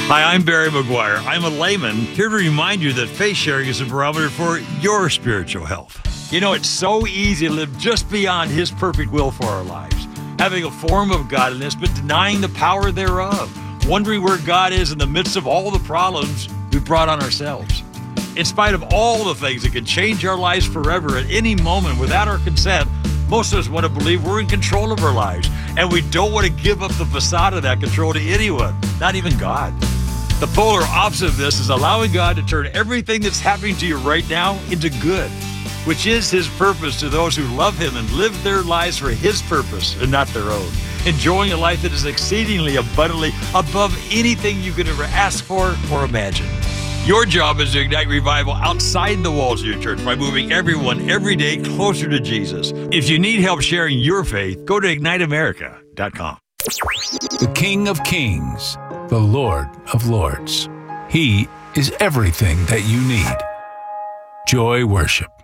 Hi, I'm Barry McGuire. I'm a layman here to remind you that faith sharing is a barometer for your spiritual health. You know, it's so easy to live just beyond His perfect will for our lives, having a form of godliness but denying the power thereof, wondering where God is in the midst of all the problems we brought on ourselves. In spite of all the things that can change our lives forever at any moment without our consent, most of us want to believe we're in control of our lives, and we don't want to give up the facade of that control to anyone, not even God. The polar opposite of this is allowing God to turn everything that's happening to you right now into good, which is His purpose to those who love Him and live their lives for His purpose and not their own, enjoying a life that is exceedingly abundantly above anything you could ever ask for or imagine. Your job is to ignite revival outside the walls of your church by moving everyone every day closer to Jesus. If you need help sharing your faith, go to IgniteAmerica.com. The King of Kings, the Lord of Lords. He is everything that you need. Joy Worship.